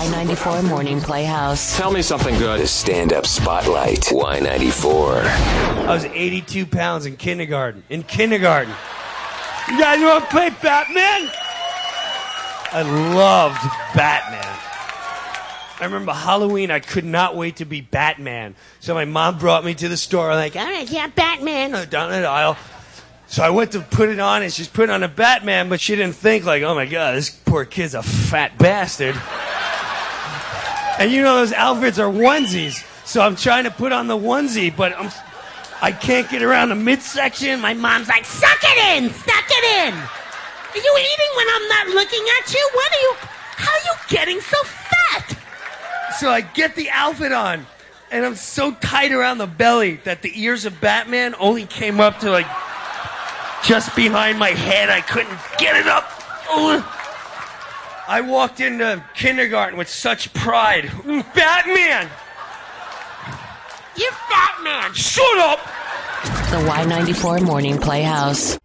Y94 Morning Playhouse. Tell me something good. The stand-up spotlight. Y94. I was 82 pounds in kindergarten. You guys want to play Batman? I loved Batman. I remember Halloween, I could not wait to be Batman. So my mom brought me to the store, like, all right, yeah, Batman. Down the aisle. So I went to put it on, and she's put on a Batman, but she didn't think, like, oh my God, this poor kid's a fat bastard. And you know those outfits are onesies. So I'm trying to put on the onesie, but I can't get around the midsection. My mom's like, suck it in! Suck it in! Are you eating when I'm not looking at you? How are you getting so fat? So I get the outfit on, and I'm so tight around the belly that the ears of Batman only came up to, like, just behind my head. I couldn't get it up. I walked into kindergarten with such pride. Batman! You fat man! Shut up! The Y94 Morning Playhouse.